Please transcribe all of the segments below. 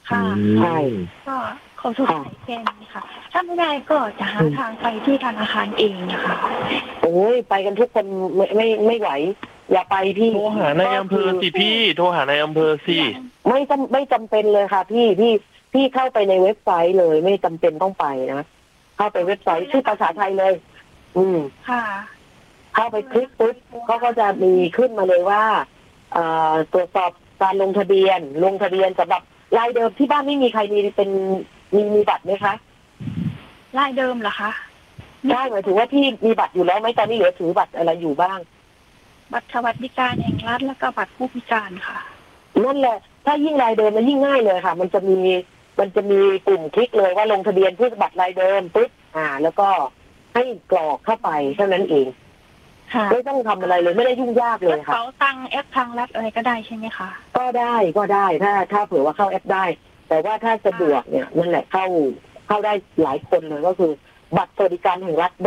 ค่ะใช่ก็เขาสงสัยแค่นี้ค่ะถ้าไม่ได้ก็จะหาทางไปที่ธนาคารเองนะคะโอ้ยไปกันทุกคนไม่ไหวอย่าไปพี่โทรหาในอำเภอสิพี่โทรหาในอำเภอสิไม่จำเป็นเลยค่ะพี่เข้าไปในเว็บไซต์เลยไม่จำเป็นต้องไปนะเข้าไปเว็บไซต์ชื่อภาษาไทยเลยค่ะเข้าไปคลิกปุ๊บเขาก็จะมีขึ้นมาเลยว่าตรวจสอบการลงทะเบียนสำหรับรายเดิมที่บ้านไม่มีใครมีบัตรไหมคะรายเดิมเหรอคะใช่หมายถึงว่าพี่มีบัตรอยู่แล้วไหมตอนนี้เหลือถือบัตรอะไรอยู่บ้างบัตรสวัสดิการแห่งรัฐแล้วก็บัตรผู้พิการค่ะนั่นแหละถ้ายิ่งรายเดิมมันยิ่งง่ายเลยค่ะมันจะมีปุ่มคลิกเลยว่าลงทะเบียนผู้บัตรรายเดิมปุ๊บแล้วก็ให้กรอกเข้าไปเท่านั้นเองไม่ต้องทำอะไรเลยไม่ได้ยุ่งยากเลยค่ะเป๋าตังค์แอปทางรัฐอะไรก็ได้ใช่ไหมคะก็ได้ถ้าเผื่อว่าเข้าแอปได้แต่ว่าถ้าสะดวกเนี่ยนั่นแหละเข้าได้หลายคนเลยก็คือบัตรสวัสดิการแห่งรัฐ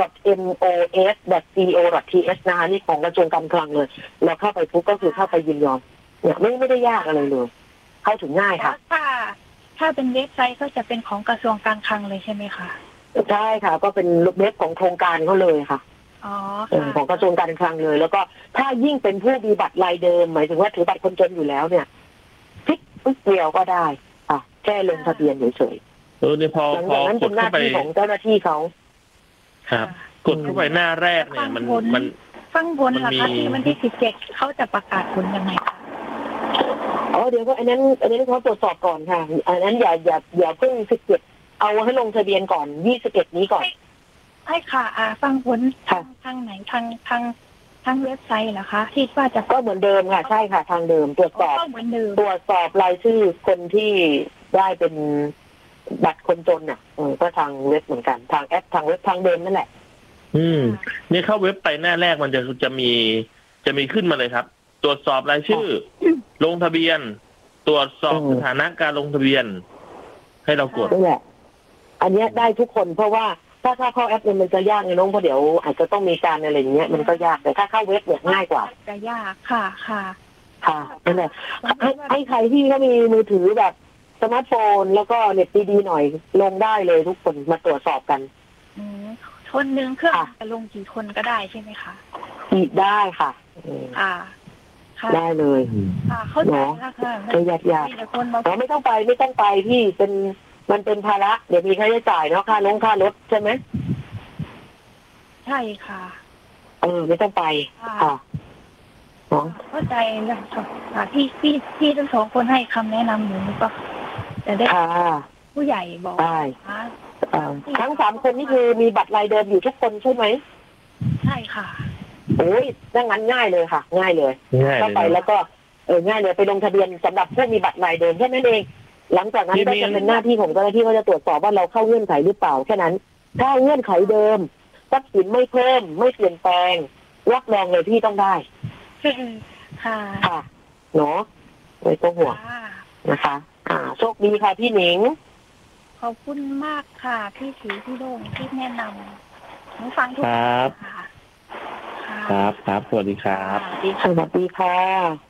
.mos.go.th นะคะนี่ของกระทรวงการคลังเลยเราเข้าไปปุ๊บก็คือเข้าไปยินยอมเนี่ยไม่ได้ยากอะไรเลยเข้าถึงง่ายค่ะถ้าเป็นเว็บไซต์ก็จะเป็นของกระทรวงการคลังเลยใช่ไหมคะใช่ค่ะก็เป็นเว็บของโครงการเขาเลยค่ะของกระทรวงการคลังเลยแล้วก็ถ้ายิ่งเป็นผู้มีบัตรรายเดิมหมายถึงว่าถือบัตรคนจนอยู่แล้วเนี่ยคลิกปุ๊บเดียวก็ได้แค่ลงทะเบียนเฉยเนี่ยพอกดเข้าไปของเจ้าหน้าที่เขาครับกดเข้าไปหน้าแรกเนี่ยมันข้างบนล่ะคะที่วันที่17เขาจะประกาศผลยังไงคะเดี๋ยวก็อันนั้นเขาตรวจสอบก่อนค่ะอันนั้นอย่าเพิ่ง17เอาให้ลงทะเบียนก่อน21นี้ก่อนใช่ค่ะฟังผลทางไหนทางเว็บไซต์เหรอคะที่ว่าจะก็เหมือนเดิมค่ะใช่ค่ะทางเดิมตรวจสอบรายชื่อคนที่ได้เป็นบัตรคนจนก็ทางเว็บเหมือนกันทางแอปทางเว็บทางเดิมนั่นแหละนี่เข้าเว็บไปหน้าแรกมันจะมีขึ้นมาเลยครับตรวจสอบรายชื่อลงทะเบียนตรวจสอบสถานะการลงทะเบียนให้เรากดนั่นแหละอันนี้ได้ทุกคนเพราะว่าถ้าเข้าแอปเนี่ยมันจะยากไงน้องเพราะเดี๋ยวอาจจะต้องมีการอะไรอย่างเงี้ยมันก็ยากแต่ถ้าเข้าเว็บเนี่ยง่ายกว่าจะยากค่ะนั่นแหละให้ใครที่เขามีมือถือแบบสมาร์ทโฟนแล้วก็เน็ตดีๆหน่อยลงได้เลยทุกคนมาตรวจสอบกันคนนึงเครื่องจะลงกี่คนก็ได้ใช่ไหมคะได้ค่ะได้เลยเข้าใจแล้วค่ะไม่ยากไม่ต้องไปพี่มันเป็นภาระเดี๋ยวมีค่าใช้จ่ายเนาะค่ารถใช่ไหมใช่ค่ะไม่ต้องไปค่ะเข้าใจแล้วค่ะพี่ทั้งสองคนให้คำแนะนำหนูก็จะได้ผู้ใหญ่บอกได้ทั้ง3คนนี่คือมีบัตรรายเดิมอยู่ทุกคนใช่ไหมใช่ค่ะโอ้ยดังนั้นง่ายเลยค่ะง่ายเลยเข้าไปแล้วก็ง่ายเลยไปลงทะเบียนสำหรับผู้มีบัตรรายเดิมแค่นั้นเองหลังจากนั้นก็จะเป็นหน้าที่ของเจ้าหน้าที่เขาจะตรวจสอบว่าเราเข้าเงื่อนไขหรือเปล่าแค่นั้นถ้าเงื่อนไขเดิมทรัพย์สินไม่เพิ่มไม่เปลี่ยนแปลงรับรองเลยพี่ต้องได้ค่ะเนาะไม่ต้องห่วงนะคะโชคดีค่ะพี่หนิงขอบคุณมากค่ะพี่สีพี่โด่งที่แนะนำหนูฟังทุกครับสวัสดีครับสวัสดีค่ะ